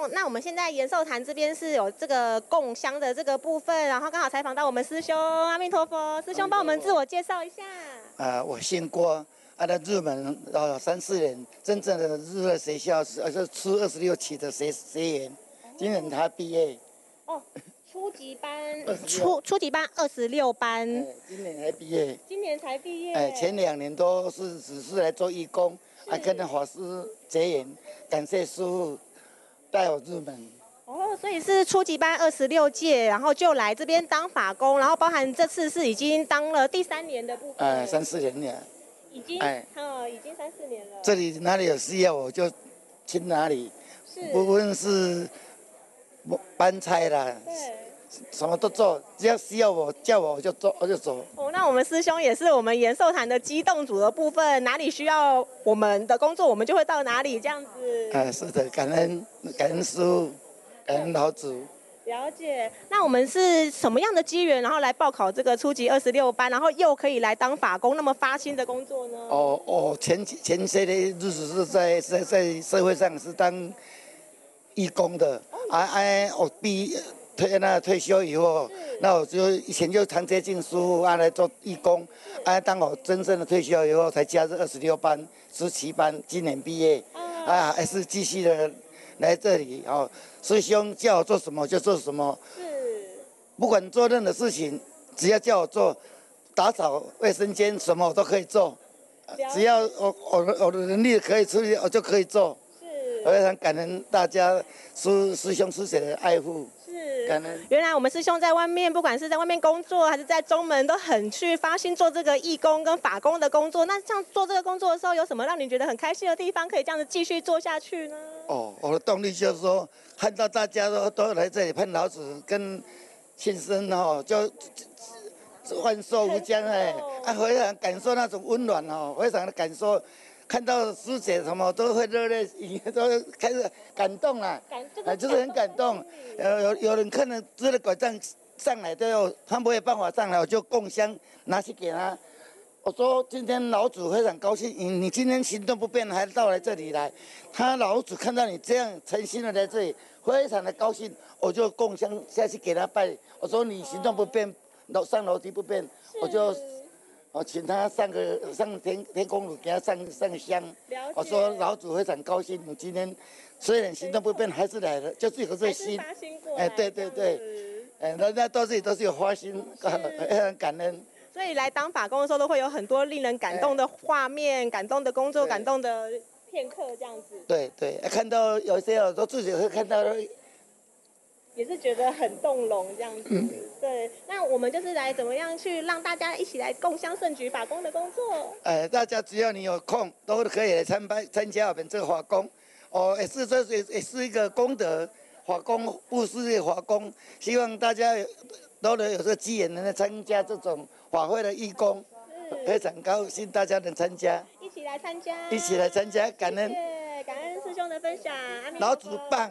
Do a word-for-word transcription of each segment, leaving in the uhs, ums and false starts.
那我们现在延寿坛这边是有这个供香的这个部分，然后刚好采访到我们师兄，阿弥陀佛，师兄帮我们自我介绍一下。 啊，我姓郭，啊，在日本呃三四年，真正的日本学校是呃是初二十六期的学学员，今年才毕业。 哦，初级班，初初级班二十六班， 哎，今年才毕业。 今年才毕业。 哎，前两年都是只是来做义工，啊，跟着法师结缘，感谢师父带我入门。 哦，所以是初级班二十六届，然后就来这边当法工，然后包含这次是已经当了第三年的部分。 哎，三四年了。 已经，哎，哦，已经三四年了。 这里哪里有需要我就去哪里，不论是搬差啦，对，什么都做，只要需要我叫我我就做我就走。 哦，那我们师兄也是我们延寿坛的机动组的部分，哪里需要我们的工作，我们就会到哪里这样子。 哎，是的，感恩感恩师父，感恩老祖。 了解。那我们是什么样的机缘，然后来报考这个初级二十六班，然后又可以来当法工，那么发心的工作呢？ 哦哦，前前些的日子是在在在社会上是当义工的，啊啊，我毕退那退休以后，那我就以前就常接近师父啊来做义工，啊，当我真正的退休以后，才加入二十六班、十七班，今年毕业，啊，还是继续的来这里哦。师兄叫我做什么就做什么，不管做任何事情，只要叫我做，打扫卫生间什么我都可以做，只要我我的我的能力可以处理，我就可以做。我非常感恩大家师师兄师姐的爱护。是，感恩。 原来我们师兄在外面，不管是在外面工作，还是在中门，都很去发心做这个义工跟法工的工作。那像做这个工作的时候，有什么让你觉得很开心的地方，可以这样子继续做下去呢？ 哦，我的动力就是说，看到大家都都来这里喷老子跟庆生哦，就万寿无疆哎，啊，非常感受那种温暖哦，非常的感受。看到师姐什么都会热泪盈眶，都开始感动了，啊，就是很感动。有有有人看了支了拐杖上来都有，他没有办法上来，我就供香拿去给他。我说今天老祖非常高兴，你你今天行动不便还到来这里来，他老祖看到你这样诚心的来这里，非常的高兴，我就供香下去给他拜。我说你行动不便，楼上楼梯不便，我就。我请他上个上天天宫炉给他上上香，我说老祖非常高兴，你今天虽然行动不便还是来了，就是有这心，哎，对对对，哎，人家到这里都是有花心，非常感恩。 所以来当法工的时候，都会有很多令人感动的画面、感动的工作、感动的片刻这样子。 对对，看到有些我都自己会看到。 也是觉得很动容这样子，嗯、对。那我们就是来怎么样去让大家一起来共襄盛举法工的工作？ 哎，大家只要你有空，都可以来参拜参加我们这个法工，哦，也是这也也是一个功德，法工布施的法工，希望大家都能有这个机缘能来参加这种法会的义工，非常高兴大家能参加， 一起来参加， 一起来参加，感恩， 谢谢感恩师兄的分享， 老祖棒。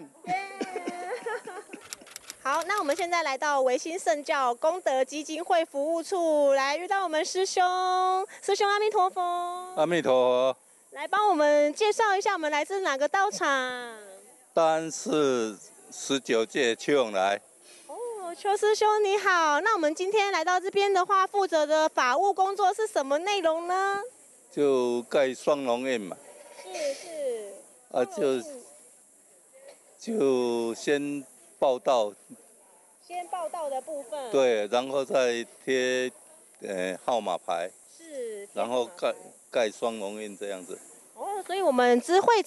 好，那我们现在来到维新圣教功德基金会服务处，来遇到我们师兄，师兄阿弥陀佛， 阿弥陀佛， 来帮我们介绍一下，我们来自哪个道场？ 当然是十九届邱永来。 哦，邱师兄你好，那我们今天来到这边的话，负责的法务工作是什么内容呢？ 就盖双龙院嘛。 是是。 啊，就就先。报道， 先报道的部分， 对，然后再贴，呃，号码牌， 是， 然后盖盖双龙印这样子。 哦，所以我们知会